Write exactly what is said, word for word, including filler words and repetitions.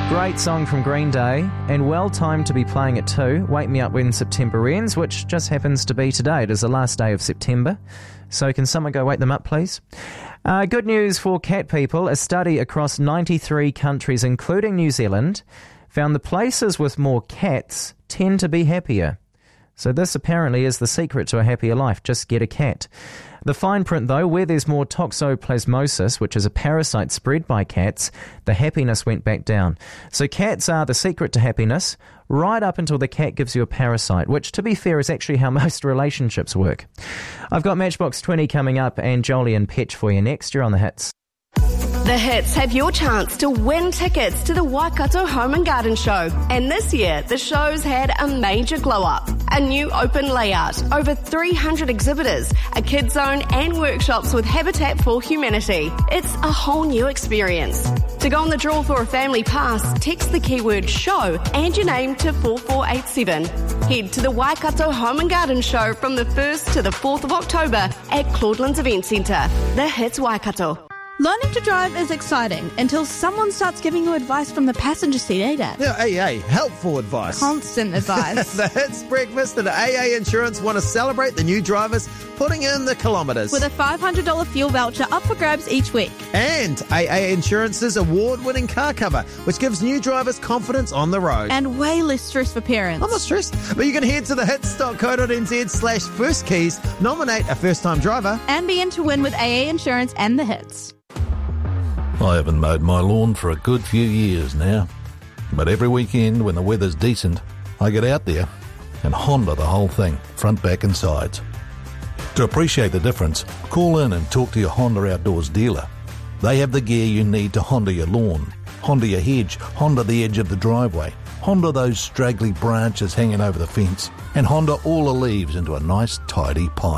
Great song from Green Day, and well timed to be playing it too. Wake Me Up When September Ends, which just happens to be today. It is the last day of September. So can someone go wake them up, please? Uh, good news for cat people. A study across ninety-three countries, including New Zealand, found the places with more cats tend to be happier. So this apparently is the secret to a happier life. Just get a cat. The fine print, though, where there's more toxoplasmosis, which is a parasite spread by cats, the happiness went back down. So cats are the secret to happiness, right up until the cat gives you a parasite, which, to be fair, is actually how most relationships work. I've got Matchbox twenty coming up and Jolie and Petch for you next. You're on The Hits. The Hits have your chance to win tickets to the Waikato Home and Garden Show. And this year, the show's had a major glow-up. A new open layout, over three hundred exhibitors, a kids zone and workshops with Habitat for Humanity. It's a whole new experience. To go on the draw for a family pass, text the keyword show and your name to four four eight seven. Head to the Waikato Home and Garden Show from the first to the fourth of October at Claudelands Event Centre. The Hits Waikato. Learning to drive is exciting until someone starts giving you advice from the passenger seat, eh, Dad? Yeah, A A, helpful advice. Constant advice. The Hits Breakfast and A A Insurance want to celebrate the new drivers putting in the kilometres. With a five hundred dollars fuel voucher up for grabs each week. And A A Insurance's award-winning car cover, which gives new drivers confidence on the road. And way less stress for parents. I'm not stressed, but you can head to thehits.co.nz slash first keys, nominate a first-time driver. And be in to win with A A Insurance and The Hits. I haven't mowed my lawn for a good few years now. But every weekend when the weather's decent, I get out there and Honda the whole thing, front, back and sides. To appreciate the difference, call in and talk to your Honda Outdoors dealer. They have the gear you need to Honda your lawn, Honda your hedge, Honda the edge of the driveway, Honda those straggly branches hanging over the fence, and Honda all the leaves into a nice tidy pile.